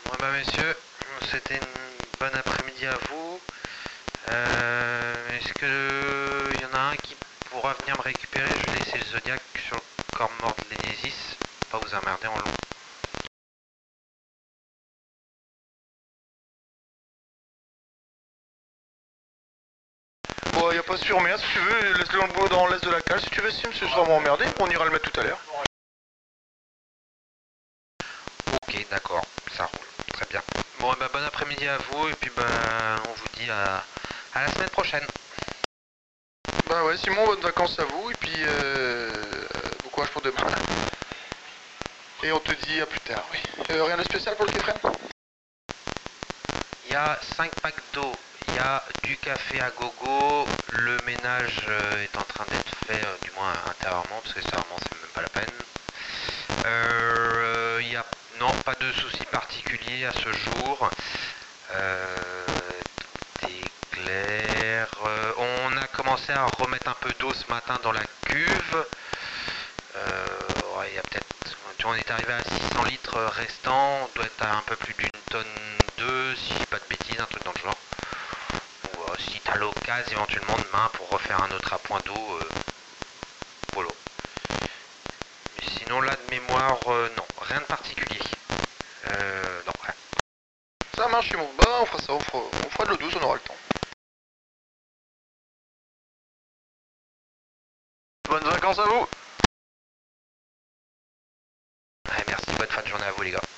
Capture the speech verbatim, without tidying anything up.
Ouais bah messieurs, c'était une bonne après-midi à vous. Euh, Est-ce que il y en a un qui pourra venir me récupérer? Je vais laisser le Zodiac sur le corps mort de l'Enesis, pas vous emmerder en long. Bon, y a pas de surmerde, si tu veux, laisse-le dans le boulot dans l'est de la cale. Si tu veux, Sim, ce sera vraiment emmerdé, on ira le mettre tout à l'heure. Ok, d'accord, ça roule, très bien. Bon, bah, bon après-midi à vous, et puis bah, on vous dit à, à la semaine prochaine. Bah ouais, Simon, bonnes vacances à vous, et puis euh, bon courage pour demain. Et on te dit à plus tard, oui. Euh, rien de spécial pour le Kefren? Il y a cinq packs d'eau, il y a du café à gogo, le ménage euh, est en train d'être fait, euh, du moins intérieurement, parce que extérieurement c'est même pas la peine. Euh, il y a non, pas de soucis particuliers à ce jour. Euh, tout est clair. Euh, on a commencé à remettre un peu d'eau ce matin dans la cuve. Euh, ouais, il y a peut-être. On est arrivé à six cents litres restants. On doit être à un peu plus d'une tonne deux, si je dis pas de bêtises, un truc dans le genre. Ou euh, si t'as l'occasion éventuellement demain pour refaire un autre appoint d'eau, euh, polo. Mais sinon là de mémoire, euh, non, rien de particulier. Euh, non, rien. Ça marche, Simon. Bah, on fera ça, on fera, on fera de l'eau douce, on aura le temps. Bonnes vacances à vous! Ouais, merci, bonne fin de journée à vous les gars.